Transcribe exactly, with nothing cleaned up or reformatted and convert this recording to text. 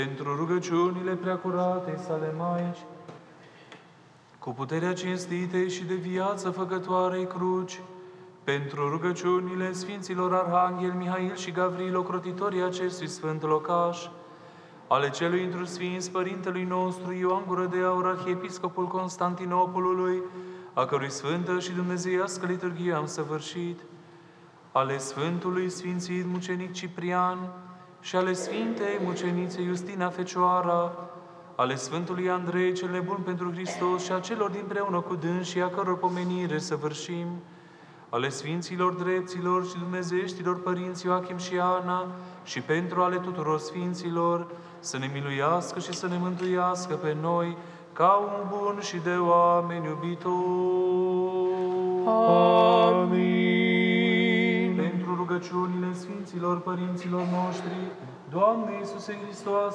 Pentru rugăciunile preacuratei sale Maici, cu puterea cinstitei și de viață făcătoarei cruci, pentru rugăciunile Sfinților Arhanghel Mihail și Gavril, ocrotitorii acestui sfânt locaș, ale celui întru Sfinț Părintelui nostru Ioan Gură de Aur, Arhiepiscopul Constantinopolului, a cărui sfântă și dumnezeiască liturghie am săvârșit, ale Sfântului Sfințit Mucenic Ciprian și ale Sfintei Mucenițe Justina Fecioara, ale Sfântului Andrei cel nebun pentru Hristos și a celor dinpreună cu dânsii, a căror pomenire săvârșim, ale Sfinților Drepților și Dumnezeieștilor Părinți Ioachim și Ana și pentru ale tuturor Sfinților, să ne miluiască și să ne mântuiască pe noi, ca un bun și de oameni iubitor. Amin. Pentru rugăciunile Sfinților Părinților noștri, Doamne Iisuse Hristos,